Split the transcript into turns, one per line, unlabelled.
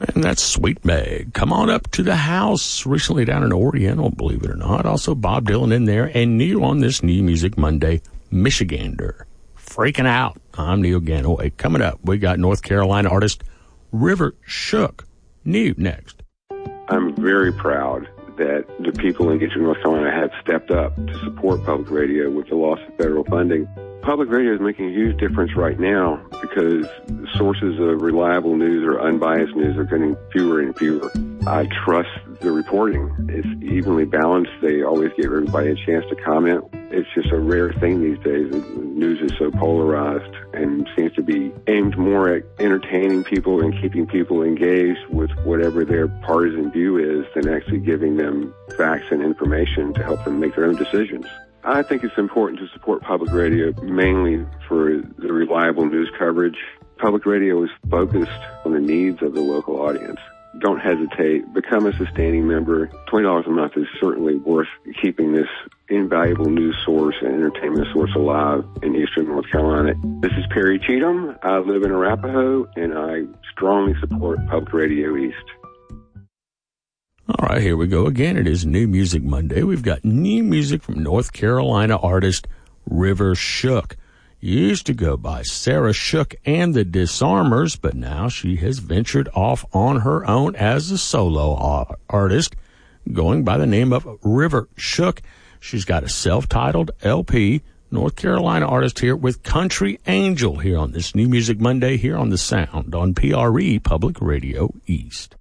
And that's Sweet Meg. Come on up to the house. Recently down in Oriental, believe it or not. Also Bob Dylan in there. And Neil on this New Music Monday, Michigander. Freaking out. I'm Neil Ganaway. Coming up, we got North Carolina artist River Shook. Neil next.
I'm very proud that the people in Eastern North Carolina have stepped up to support public radio with the loss of federal funding. Public radio is making a huge difference right now because sources of reliable news or unbiased news are getting fewer and fewer. I trust the reporting. It's evenly balanced. They always give everybody a chance to comment. It's just a rare thing these days. The news is so polarized and seems to be aimed more at entertaining people and keeping people engaged with whatever their partisan view is than actually giving them facts and information to help them make their own decisions. I think it's important to support public radio mainly for the reliable news coverage. Public radio is focused on the needs of the local audience. Don't hesitate. Become a sustaining member. $20 a month is certainly worth keeping this invaluable news source and entertainment source alive in Eastern North Carolina. This is Perry Cheatham. I live in Arapahoe, and I strongly support Public Radio East.
All right, here we go again. It is New Music Monday. We've got new music from North Carolina artist River Shook. Used to go by Sarah Shook and the Disarmers, but now she has ventured off on her own as a solo artist, going by the name of River Shook. She's got a self-titled LP, North Carolina artist here with Country Angel here on this New Music Monday here on The Sound on PRE Public Radio East.